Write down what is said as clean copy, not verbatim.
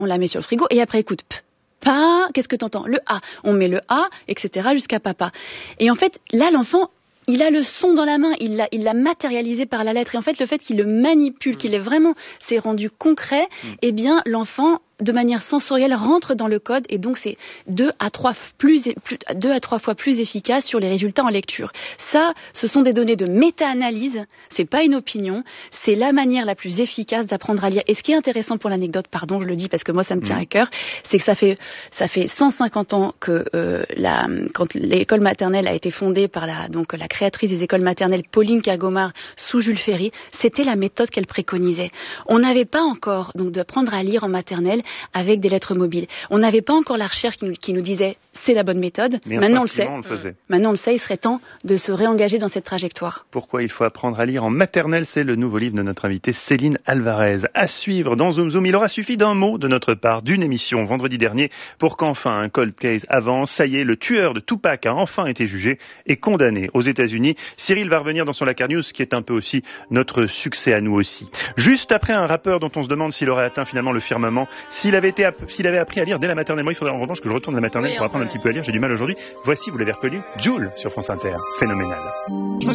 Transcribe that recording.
on la met sur le frigo et après écoute. Pa, qu'est-ce que t'entends? Le A. On met le A, etc. jusqu'à papa. Et en fait, là, l'enfant, il a le son dans la main, il l'a matérialisé par la lettre. Et en fait, le fait qu'il le manipule, qu'il est vraiment, c'est rendu concret, eh bien, l'enfant, de manière sensorielle, rentre dans le code et donc c'est 2 à 3 fois plus efficace sur les résultats en lecture. Ça, ce sont des données de méta-analyse, c'est pas une opinion, c'est la manière la plus efficace d'apprendre à lire. Et ce qui est intéressant pour l'anecdote, pardon, je le dis parce que moi ça me tient à cœur, c'est que ça fait 150 ans que quand l'école maternelle a été fondée par la créatrice des écoles maternelles, Pauline Kergomar, sous Jules Ferry, c'était la méthode qu'elle préconisait. On n'avait pas encore donc d'apprendre à lire en maternelle avec des lettres mobiles. On n'avait pas encore la recherche qui nous disait c'est la bonne méthode. Mais maintenant on le sait. Maintenant on le sait, il serait temps de se réengager dans cette trajectoire. Pourquoi il faut apprendre à lire en maternelle, c'est le nouveau livre de notre invitée Céline Alvarez. À suivre dans Zoom Zoom, il aura suffi d'un mot de notre part, d'une émission vendredi dernier, pour qu'enfin un cold case avance. Ça y est, le tueur de Tupac a enfin été jugé et condamné aux États-Unis. Cyril va revenir dans son Lacar News, qui est un peu aussi notre succès à nous aussi. Juste après un rappeur dont on se demande s'il aurait atteint finalement le firmament, s'il avait appris à lire dès la maternelle. Moi, il faudrait en revanche que je retourne à la maternelle pour apprendre un petit peu à lire. J'ai du mal aujourd'hui. Voici, vous l'avez reconnu, Jul sur France Inter. Phénoménal.